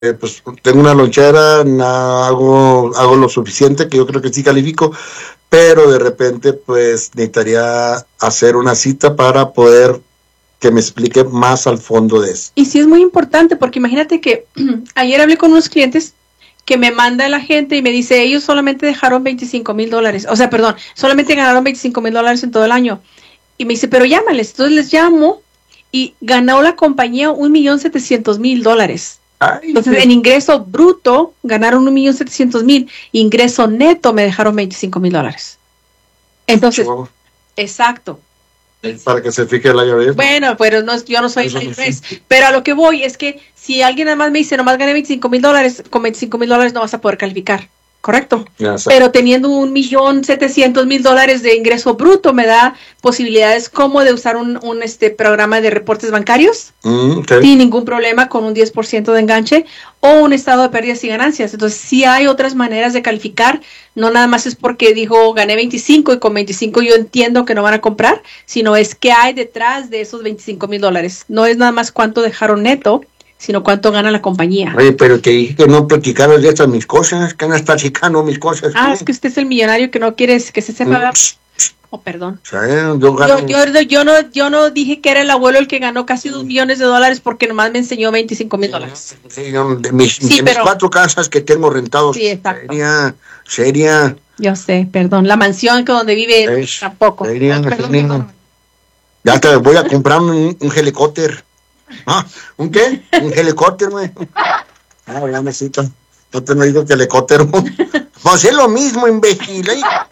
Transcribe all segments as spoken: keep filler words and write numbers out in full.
eh, pues tengo una lonchera, na, hago, hago lo suficiente, que yo creo que sí califico, pero de repente pues necesitaría hacer una cita para poder que me explique más al fondo de eso. Y sí es muy importante, porque imagínate que ayer hablé con unos clientes que me manda la gente y me dice, ellos solamente dejaron veinticinco mil dólares, o sea, perdón, solamente ganaron veinticinco mil dólares en todo el año. Y me dice, pero llámales. Entonces les llamo y ganó la compañía un millón setecientos mil dólares. Entonces, en ingreso bruto ganaron un millón setecientos mil, ingreso neto me dejaron veinticinco mil dólares. Entonces, wow. Exacto. Para que se fije el I R S. Bueno, pero no, yo no soy I R S, pero a lo que voy es que si alguien además me dice, nomás gané veinticinco mil dólares, con veinticinco mil dólares no vas a poder calificar. Correcto. Yes. Pero teniendo un millón setecientos mil dólares de ingreso bruto me da posibilidades como de usar un, un este programa de reportes bancarios mm, okay. sin ningún problema, con un diez por ciento de enganche o un estado de pérdidas y ganancias. Entonces sí hay otras maneras de calificar, no nada más es porque dijo gané veinticinco y con veinticinco yo entiendo que no van a comprar, sino es que hay detrás de esos veinticinco mil dólares. No es nada más cuánto dejaron neto, sino cuánto gana la compañía. Oye, pero te dije que no platicaras de estas mis cosas, que no estás chicando mis cosas. Ah, es que usted es el millonario que no quiere que se sepa. Oh, perdón. Sí, yo, yo, yo, yo, no, yo no dije que era el abuelo el que ganó casi dos millones de dólares porque nomás me enseñó veinticinco mil dólares. Sí, yo, de mis, sí, de pero, mis cuatro casas que tengo rentados. Sí, exacto. Seria, seria. Yo sé, perdón. La mansión que donde vive es, tampoco. Seria, oh, perdón, seria. perdón. Ya te voy a comprar un, un helicóptero. ¿Ah? ¿Un qué? Un helicóptero, güey. Ah, ya me cito. No te no digo que helicóptero. Pues es lo mismo, imbécil.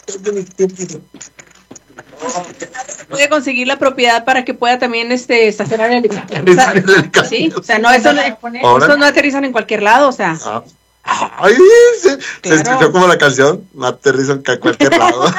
Puede conseguir la propiedad para que pueda también este estacionar el helicóptero. Sí, o sea, no, eso, eso no aterrizan en cualquier lado, o sea. Ah. Ay, se, claro. Se escuchó como la canción, no aterrizan en cualquier lado.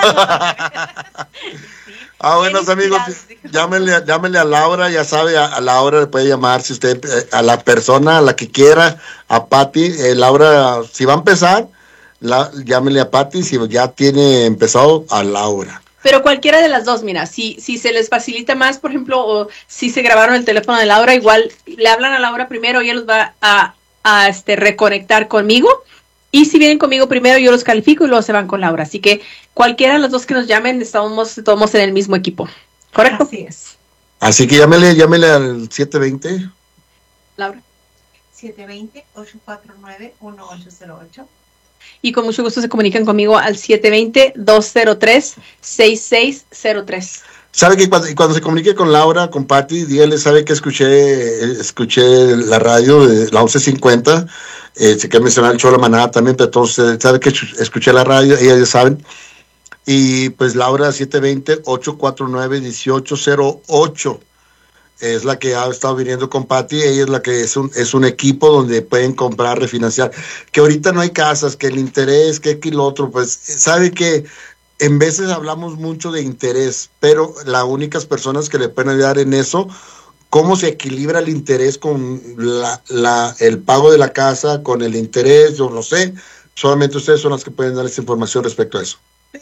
Ah, buenos amigos, llámenle, llámenle a Laura, ya sabe, a, a Laura le puede llamar si usted, eh, a la persona, a la que quiera, a Patti, eh, Laura, si va a empezar, la, llámenle a Patti, si ya tiene empezado, a Laura. Pero cualquiera de las dos, mira, si, si se les facilita más, por ejemplo, o si se grabaron el teléfono de Laura, igual le hablan a Laura primero, ella los va a, a este, reconectar conmigo. Y si vienen conmigo primero, yo los califico y luego se van con Laura. Así que cualquiera de los dos que nos llamen, estamos todos en el mismo equipo. ¿Correcto? Así es. Así que llámele, llámele al siete veinte. Laura. siete veinte, ocho cuatro nueve, uno ocho cero ocho. Y con mucho gusto se comunican conmigo al siete veinte, dos cero tres, seis seis cero tres. Sabe que cuando, cuando se comunique con Laura, con Patti, dígale, sabe que escuché escuché la radio de la once cincuenta, eh, se quiere mencionar el show de la manada también, pero todos ustedes saben que escuché la radio, ellas ya saben. Y pues Laura, siete veinte, ocho cuatro nueve, uno ocho cero ocho, es la que ha estado viniendo con Patti, ella es la que es un, es un equipo donde pueden comprar, refinanciar, que ahorita no hay casas, que el interés, que aquí lo otro, pues sabe que en veces hablamos mucho de interés, pero las únicas personas que le pueden ayudar en eso, cómo se equilibra el interés con la, la, el pago de la casa, con el interés, yo no sé, solamente ustedes son las que pueden dar esa información respecto a eso.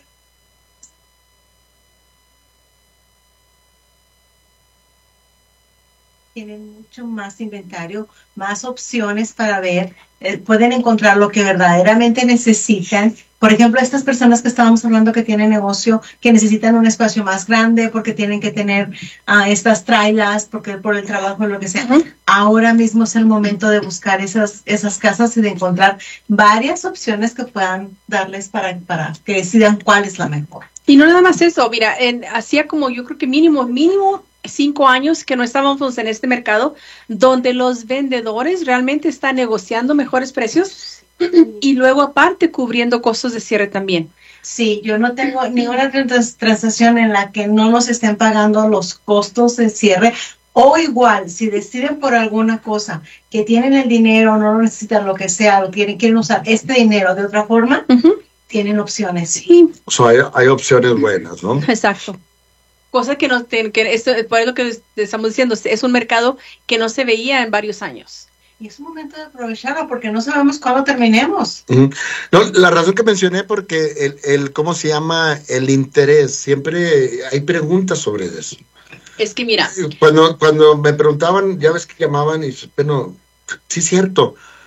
Tienen mucho más inventario, más opciones para ver, eh, pueden encontrar lo que verdaderamente necesitan. Por ejemplo, estas personas que estábamos hablando que tienen negocio, que necesitan un espacio más grande porque tienen que tener uh, estas trailas, porque por el trabajo o lo que sea. Uh-huh. Ahora mismo es el momento de buscar esas, esas casas y de encontrar varias opciones que puedan darles para, para que decidan cuál es la mejor. Y no nada más eso, mira, en, hacía como yo creo que mínimo, mínimo cinco años que no estábamos en este mercado donde los vendedores realmente están negociando mejores precios y luego aparte cubriendo costos de cierre también. Sí, yo no tengo ninguna trans- transacción en la que no nos estén pagando los costos de cierre, o igual, si deciden por alguna cosa que tienen el dinero, no lo necesitan, lo que sea, lo quieren, quieren usar este dinero de otra forma, uh-huh. tienen opciones. Sí. O sea, hay, hay opciones buenas, ¿no? Exacto. Cosa que no, que esto, por lo que estamos diciendo, es un mercado que no se veía en varios años. Y es un momento de aprovecharlo porque no sabemos cuándo terminemos. Uh-huh. No, la razón que mencioné porque el, el, ¿cómo se llama? El interés, siempre hay preguntas sobre eso. Es que mira. Cuando, cuando me preguntaban, ya ves que llamaban y bueno, sí es cierto,